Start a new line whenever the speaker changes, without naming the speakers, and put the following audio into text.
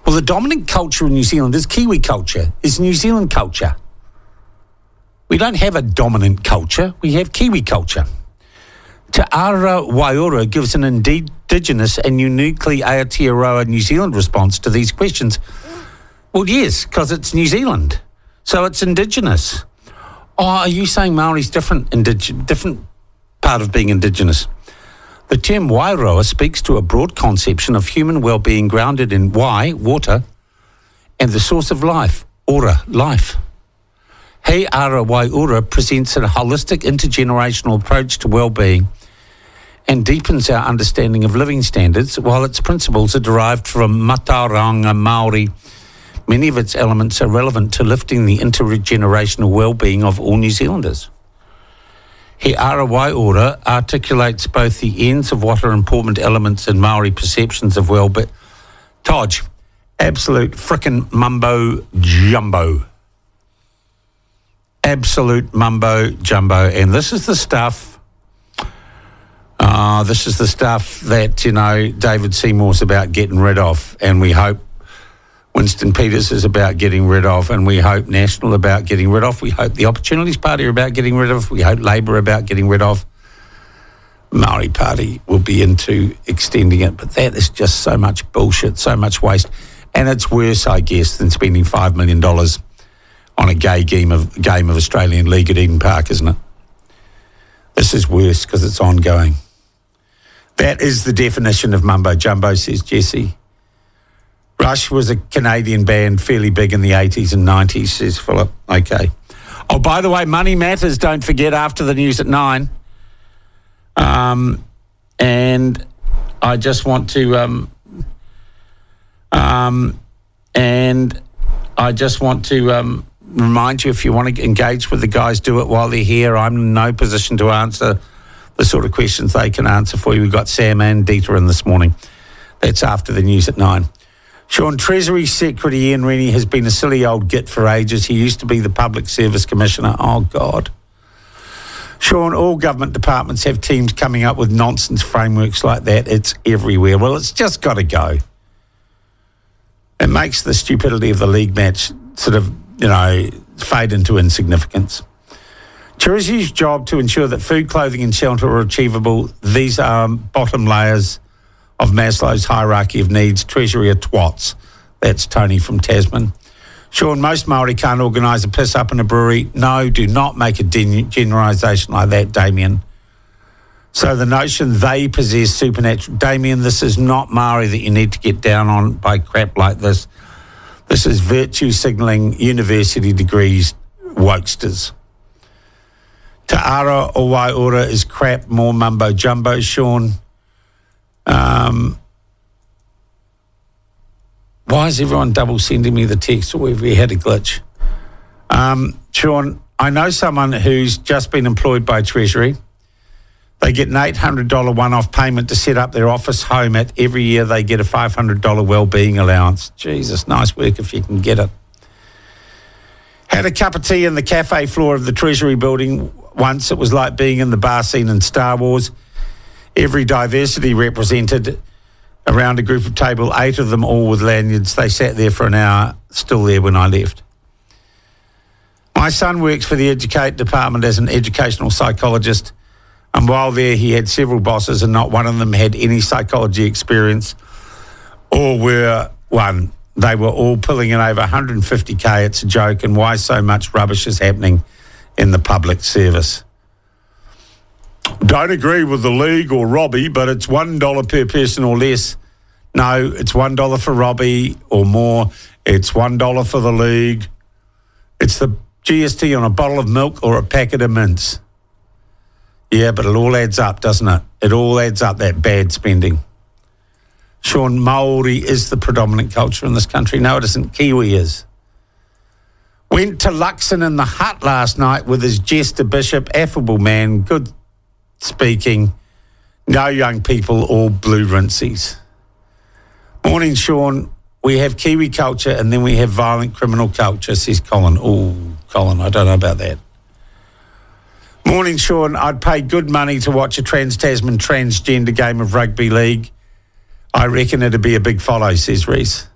Well, the dominant culture in New Zealand is Kiwi culture, is New Zealand culture. We don't have a dominant culture, we have Kiwi culture. Te Ara Waiora gives an indigenous and uniquely Aotearoa New Zealand response to these questions. Well, yes, because it's New Zealand, so it's indigenous. Oh, are you saying Māori's different part of being indigenous? The term Wairoa speaks to a broad conception of human well-being grounded in wai, water, and the source of life, ora, life. He Ara Waiora presents a holistic intergenerational approach to well-being and deepens our understanding of living standards, while its principles are derived from Mātauranga Māori. Many of its elements are relevant to lifting the intergenerational well-being of all New Zealanders. He Ara Waiora articulates both the ends of what are important elements in Māori perceptions of well-being. Todge, absolute frickin' mumbo jumbo. Absolute mumbo jumbo. And this is the stuff, that, David Seymour's about getting rid of, and we hope Winston Peters is about getting rid of, and we hope National about getting rid of. We hope the Opportunities Party are about getting rid of. We hope Labour are about getting rid of. Māori Party will be into extending it, but that is just so much bullshit, so much waste. And it's worse, I guess, than spending $5 million on a gay game of Australian League at Eden Park, isn't it? This is worse because it's ongoing. That is the definition of mumbo jumbo, says Jesse. Rush was a Canadian band, fairly big in the 80s and 90s, says Philip. Okay. Oh, by the way, Money Matters, don't forget, after the news at 9. And I just want to... remind you, if you want to engage with the guys, do it while they're here. I'm in no position to answer the sort of questions they can answer for you. We've got Sam and Dieter in this morning. That's after the news at 9. Sean, Treasury Secretary Ian Rennie has been a silly old git for ages. He used to be the Public Service Commissioner. Oh, God. Sean, all government departments have teams coming up with nonsense frameworks like that. It's everywhere. Well, it's just got to go. It makes the stupidity of the league match sort of, fade into insignificance. Treasury's job to ensure that food, clothing and shelter are achievable. These are bottom layers of Maslow's hierarchy of needs. Treasury are twats. That's Tony from Tasman. Sean, most Māori can't organise a piss up in a brewery. No, do not make a generalisation like that, Damien. So the notion they possess supernatural... Damien, this is not Māori that you need to get down on by crap like this. This is virtue signalling university degrees wokesters. Te Ara o Waiora is crap, more mumbo jumbo, Sean. Why is everyone double sending me the text, or have we had a glitch? Sean, I know someone who's just been employed by Treasury. They get an $800 one-off payment to set up their office home at. Every year they get a $500 wellbeing allowance. Jesus, nice work if you can get it. Had a cup of tea in the cafe floor of the Treasury building once. It was like being in the bar scene in Star Wars. Every diversity represented around a group of table, 8 of them all with lanyards. They sat there for an hour, still there when I left. My son works for the Educate department as an educational psychologist. And while there, he had several bosses, and not one of them had any psychology experience or were one. They were all pulling in over 150K. It's a joke, and why so much rubbish is happening in the public service. Don't agree with the league or Robbie, but it's $1 per person or less. No, it's $1 for Robbie or more. It's $1 for the league. It's the GST on a bottle of milk or a packet of mints. Yeah, but it all adds up, doesn't it? It all adds up, that bad spending. Sean, Māori is the predominant culture in this country. No, it isn't. Kiwi is. Went to Luxon in the hut last night with his jester bishop, affable man, good speaking, no young people, all blue rinsies. Morning, Sean. We have Kiwi culture and then we have violent criminal culture, says Colin. Oh, Colin, I don't know about that. Morning, Sean. I'd pay good money to watch a Trans-Tasman transgender game of rugby league. I reckon it'd be a big follow, says Reese.